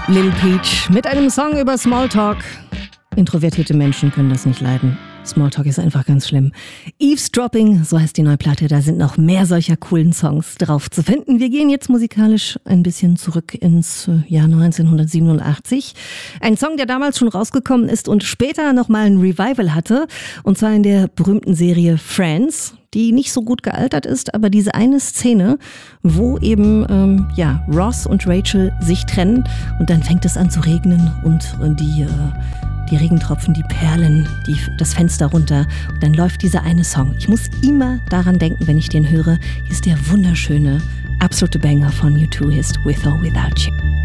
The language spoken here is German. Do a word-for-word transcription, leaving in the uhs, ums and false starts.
Lil Peach mit einem Song über Smalltalk. Introvertierte Menschen können das nicht leiden. Smalltalk ist einfach ganz schlimm. Eavesdropping, so heißt die neue Platte, da sind noch mehr solcher coolen Songs drauf zu finden. Wir gehen jetzt musikalisch ein bisschen zurück ins Jahr neunzehnhundertsiebenundachtzig. Ein Song, der damals schon rausgekommen ist und später nochmal ein Revival hatte. Und zwar in der berühmten Serie Friends, die nicht so gut gealtert ist, aber diese eine Szene, wo eben ähm, ja, Ross und Rachel sich trennen und dann fängt es an zu regnen und, und die... Äh, Die Regentropfen, die perlen, die, das Fenster runter. Und dann läuft dieser eine Song. Ich muss immer daran denken, wenn ich den höre. Hier ist der wunderschöne, absolute Banger von U zwei, hier ist With or Without You.